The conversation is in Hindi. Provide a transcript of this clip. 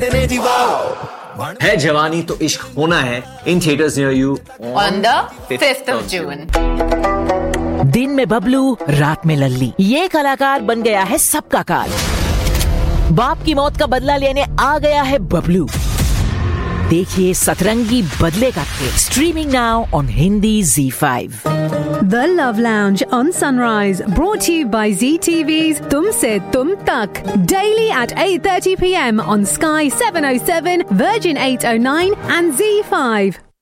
है जवानी तो इश्क होना है in theatres near you on the 5th of June। दिन में बबलू, रात में लल्ली, ये कलाकार बन गया है सबका काल। बाप की मौत का बदला लेने आ गया है बबलू। देखिए सतरंगी बदले का खेल, streaming now on Hindi ZEE5। The Love Lounge on Sunrise, brought to you by Zee TV's Tum Se Tum Tak, daily at 8:30 p.m. on Sky 707, Virgin 809 and ZEE5.